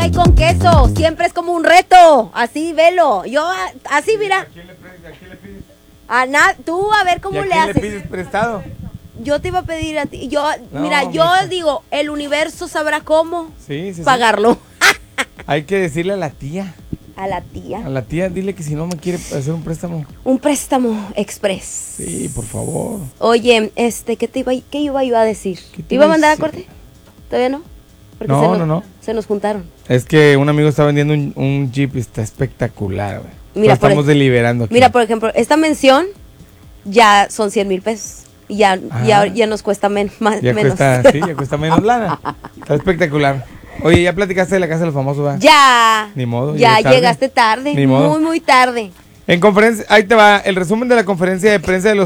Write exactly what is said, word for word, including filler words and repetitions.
pie con queso. Siempre es como un reto. Así, velo. Yo, así, mira. ¿A quién le, pre- a quién le pides? A na- tú, a ver cómo ¿Y a le quién haces. le pides prestado? Yo te iba a pedir a ti. Yo, No, mira, yo mija. digo, el universo sabrá cómo Sí, sí, sí. pagarlo. Hay que decirle a la tía. A la tía. A la tía, dile que si no me quiere hacer un préstamo. Un préstamo express. Sí, por favor. Oye, este, ¿qué te iba, qué iba yo a decir? ¿Qué ¿Te te iba a iba a mandar a decir? corte? ¿Todavía no? Porque No, se nos, no, no. Se nos juntaron. Es que un amigo está vendiendo un, un Jeep y está espectacular, güey. Mira, Lo estamos por- deliberando aquí. Mira, por ejemplo, esta mención ya son cien mil pesos. Y ya, Ah. ya, ya nos cuesta men- más, Ya menos. cuesta, sí, ya cuesta menos lana. Está espectacular. Oye, ¿ya platicaste de la casa de los famosos, va? Ya. Ni modo, Ya llegué tarde. llegaste tarde. Ni modo. Muy, muy tarde. En conferencia, ahí te va el resumen de la conferencia de prensa de los